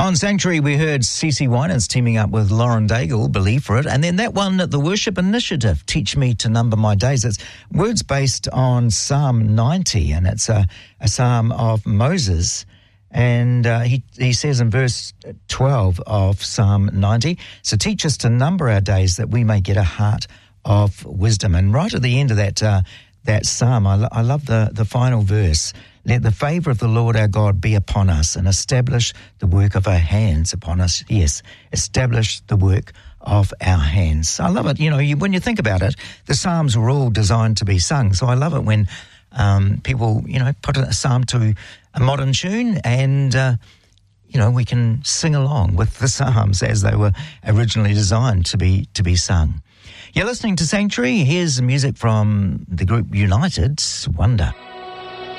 On Sanctuary, we heard CeCe Winans teaming up with Lauren Daigle, Believe for It, and then that one at the Worship Initiative, Teach Me to Number My Days. It's words based on Psalm 90, and it's a psalm of Moses. And he says in verse 12 of Psalm 90, so teach us to number our days that we may get a heart of wisdom. And right at the end of that psalm, I love the final verse. Let the favour of the Lord our God be upon us and establish the work of our hands upon us. Yes, establish the work of our hands. I love it. You know, when you think about it, the Psalms were all designed to be sung. So I love it when people, put a psalm to a modern tune and, we can sing along with the Psalms as they were originally designed to be sung. You're listening to Sanctuary. Here's music from the group United's Wonder.